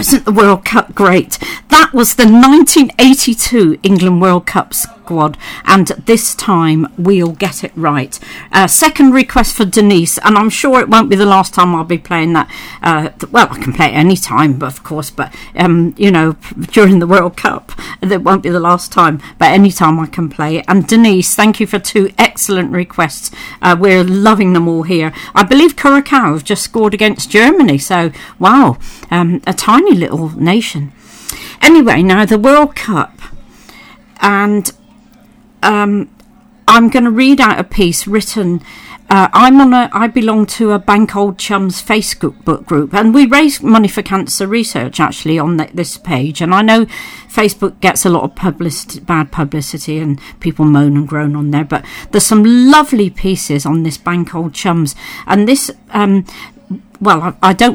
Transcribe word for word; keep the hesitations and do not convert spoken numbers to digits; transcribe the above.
isn't the World Cup great? That was the nineteen eighty-two England World Cup squad, and this time we'll get it right. Uh, second request for Denise, and I'm sure it won't be the last time I'll be playing that. Uh, well, I can play it any time, but of course, but um, you know, during the World Cup, it won't be the last time. But any time I can play it. And Denise, thank you for two excellent requests. Uh, we're loving them all here. I believe Curacao have just scored against Germany, so wow, um, a tiny little nation. Anyway, now the World Cup, and um, I'm going to read out a piece written. Uh, I'm on a. I belong to a Bank Old Chums Facebook group, and we raise money for cancer research actually on the, this page. And I know Facebook gets a lot of publicity, bad publicity, and people moan and groan on there. But there's some lovely pieces on this Bank Old Chums, and this. Um, well, I, I don't